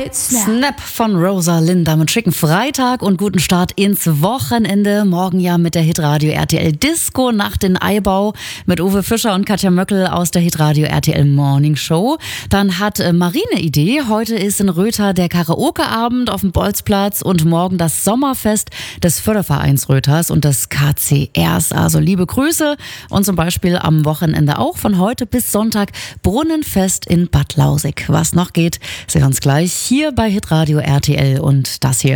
Snap von Rosa Linda mit schicken Freitag und guten Start ins Wochenende. Morgen ja mit der Hitradio RTL Disco Nacht in Eibau mit Uwe Fischer und Katja Möckel aus der Hitradio RTL Morning Show. Dann hat Marie eine Idee. Heute ist in Röther der Karaoke-Abend auf dem Bolzplatz und morgen das Sommerfest des Fördervereins Röthers und des KCRs. Also liebe Grüße und zum Beispiel am Wochenende auch von heute bis Sonntag Brunnenfest in Bad Lausig. Was noch geht, sehen wir uns gleich hier bei Hitradio RTL und das hier